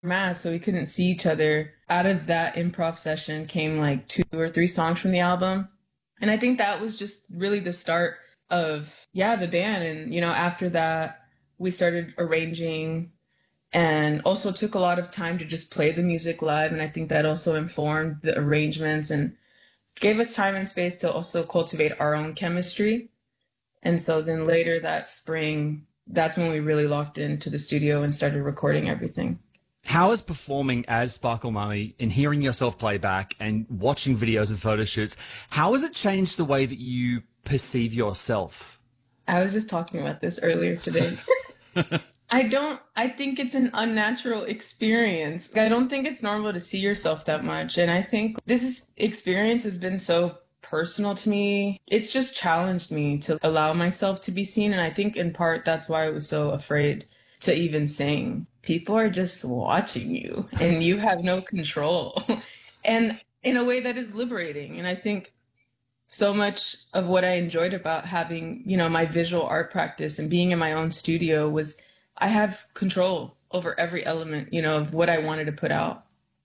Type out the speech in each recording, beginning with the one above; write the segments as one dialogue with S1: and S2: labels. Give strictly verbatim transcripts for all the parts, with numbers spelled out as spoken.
S1: mask, so we couldn't see each other. Out of that improv session came like two or three songs from the album. And I think that was just really the start of, yeah, the band. And, you know, after that, we started arranging and also took a lot of time to just play the music live. And I think that also informed the arrangements and gave us time and space to also cultivate our own chemistry. And so then later that spring, that's when we really locked into the studio and started recording everything.
S2: How is performing as Sparkle Mummy and hearing yourself play back and watching videos and photo shoots, how has it changed the way that you perceive yourself?
S1: I was just talking about this earlier today. I don't, I think it's an unnatural experience. I don't think it's normal to see yourself that much. And I think this is, experience has been so personal to me. It's just challenged me to allow myself to be seen. And I think in part that's why I was so afraid to even sing. People are just watching you and you have no control. And in a way that is liberating. And I think so much of what I enjoyed about having, you know, my visual art practice and being in my own studio was I have control over every element, you know, of what I wanted to put out.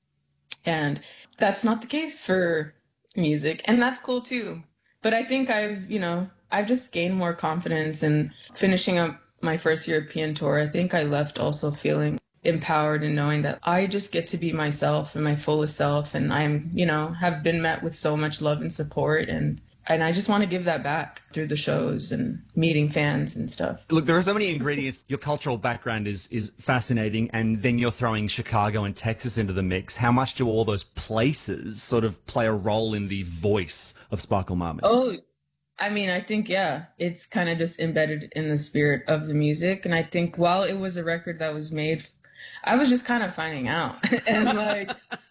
S1: And that's not the case for music. And that's cool too. But I think I've, you know, I've just gained more confidence in finishing up my first European tour. I think I left also feeling empowered and knowing that I just get to be myself and my fullest self. And I'm, you know, have been met with so much love and support. And And I just want to give that back through the shows and meeting fans and stuff.
S2: Look, there are so many ingredients. Your cultural background is is fascinating, and then you're throwing Chicago and Texas into the mix. How much do all those places sort of play a role in the voice of Sparkle Mummy?
S1: Oh, I mean, I think, yeah, it's kind of just embedded in the spirit of the music. And I think while it was a record that was made, I was just kind of finding out. And like,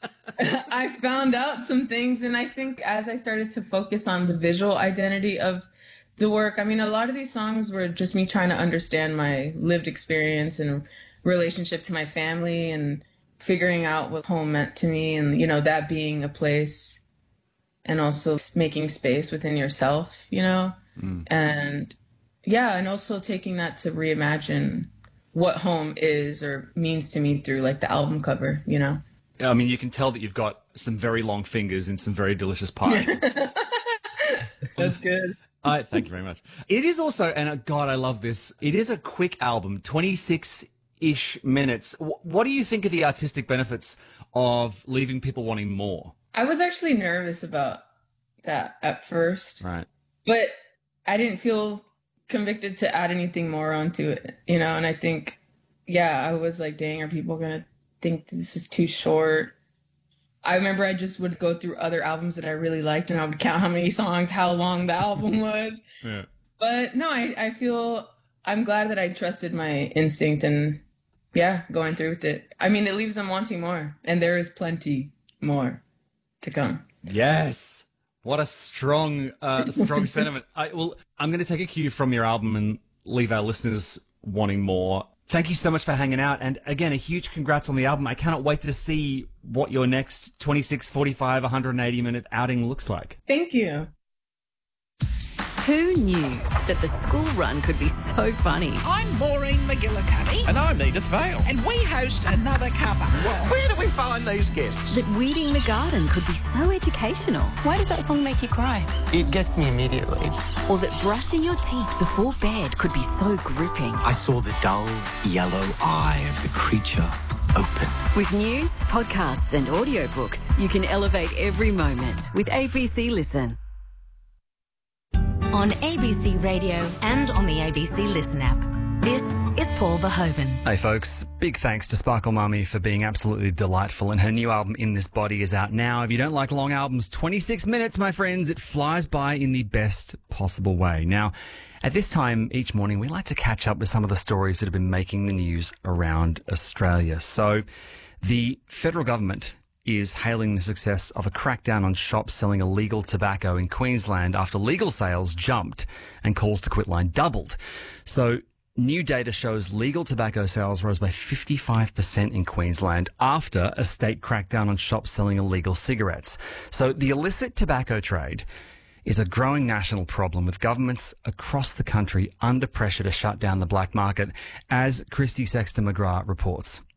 S1: I found out some things. And I think as I started to focus on the visual identity of the work, I mean, a lot of these songs were just me trying to understand my lived experience and relationship to my family and figuring out what home meant to me. And, you know, that being a place and also making space within yourself, you know, mm. and yeah, and also taking that to reimagine what home is or means to me through like the album cover, you know.
S2: I mean, you can tell that you've got some very long fingers and some very delicious pies.
S1: That's good.
S2: I thank you very much. It is also, and uh, God, I love this. It is a quick album, twenty-six-ish minutes. W- what do you think of the artistic benefits of leaving people wanting more?
S1: I was actually nervous about that at first.
S2: Right.
S1: But I didn't feel convicted to add anything more onto it, you know? And I think, yeah, I was like, dang, are people going to think this is too short? I remember I just would go through other albums that I really liked and I would count how many songs, how long the album was. Yeah. But no, I, I feel, I'm glad that I trusted my instinct and yeah, going through with it. I mean, it leaves them wanting more, and there is plenty more to come.
S2: Yes. What a strong, uh, strong sentiment. I, well, I'm going to take a cue from your album and leave our listeners wanting more. Thank you so much for hanging out. And again, a huge congrats on the album. I cannot wait to see what your next twenty-six, forty-five, one hundred eighty minute outing looks like.
S1: Thank you.
S3: Who knew that the school run could be so funny?
S4: I'm Maureen McGillicuddy.
S5: And I'm Edith Vale.
S4: And we host Another Cuppa.
S5: Well, where do we find these guests?
S3: That weeding the garden could be so educational.
S6: Why does that song make you cry?
S7: It gets me immediately.
S3: Or that brushing your teeth before bed could be so gripping.
S7: I saw the dull yellow eye of the creature open.
S3: With news, podcasts and audiobooks, you can elevate every moment with A B C Listen.
S8: On A B C Radio and on the A B C Listen app. This is Paul Verhoeven.
S2: Hey folks, big thanks to Sparkle Mummy for being absolutely delightful, and her new album In This Body is out now. If you don't like long albums, twenty-six minutes, my friends, it flies by in the best possible way. Now, at this time each morning, we like to catch up with some of the stories that have been making the news around Australia. So, the federal government is hailing the success of a crackdown on shops selling illegal tobacco in Queensland after legal sales jumped and calls to quit line doubled. So new data shows legal tobacco sales rose by fifty-five percent in Queensland after a state crackdown on shops selling illegal cigarettes. So the illicit tobacco trade is a growing national problem, with governments across the country under pressure to shut down the black market, as Christy Sexton McGrath reports.